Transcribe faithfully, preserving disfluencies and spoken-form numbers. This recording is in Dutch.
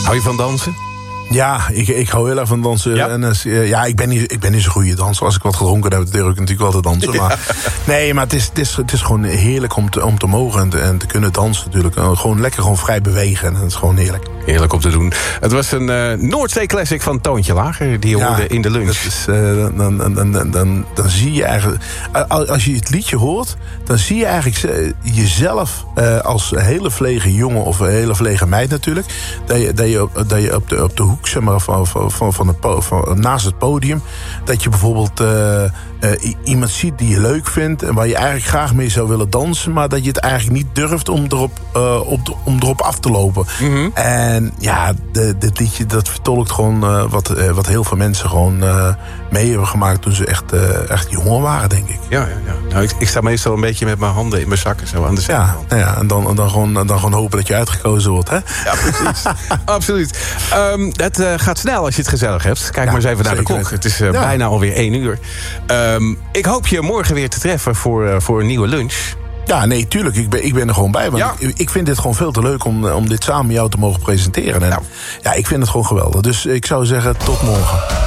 Hou je van dansen? Ja, ik, ik hou heel erg van dansen. Ja? En, uh, ja, ik ben, niet, ik ben niet zo'n goede danser. Als ik wat gedronken heb, durf ik natuurlijk wel te dansen. Ja. Maar, nee, maar het is, het, is, het is gewoon heerlijk om te, om te mogen en te, en te kunnen dansen natuurlijk. En gewoon lekker gewoon vrij bewegen. En dat is gewoon heerlijk. Heerlijk om te doen. Het was een uh, Noordzee Classic van Toontje Lager. Die je ja, hoorde in de lunch. Dat is, uh, dan, dan, dan, dan, dan, dan zie je eigenlijk... Als je het liedje hoort, dan zie je eigenlijk jezelf uh, als hele verlegen jongen of een hele verlegen meid natuurlijk. Dat je, dat je, op, dat je op, de, op de hoek, zeg maar, van, van, van, van het, van, naast het podium, dat je bijvoorbeeld uh, uh, iemand ziet die je leuk vindt en waar je eigenlijk graag mee zou willen dansen, maar dat je het eigenlijk niet durft om erop, uh, op, om erop af te lopen. Mm-hmm. En ja, de, dit liedje dat vertolkt gewoon uh, wat, uh, wat heel veel mensen gewoon uh, mee hebben gemaakt toen ze echt, uh, echt jonger waren, denk ik. Ja, ja, ja. Nou, ik, ik sta meestal een beetje met mijn handen in mijn zakken zo aan de zijkant. Ja, ja, en dan, en dan, gewoon, dan gewoon hopen dat je uitgekozen wordt, hè? Ja, precies. Absoluut. Um, het uh, gaat snel als je het gezellig hebt. Kijk ja, maar eens even naar de klok. Weten. Het is uh, ja. bijna alweer één uur. Um, ik hoop je morgen weer te treffen voor, uh, voor een nieuwe lunch. Ja, nee, tuurlijk. Ik ben, ik ben er gewoon bij. Want ja. ik, ik vind dit gewoon veel te leuk om, om dit samen jou te mogen presenteren. En, nou. Ja, ik vind het gewoon geweldig. Dus ik zou zeggen, tot morgen.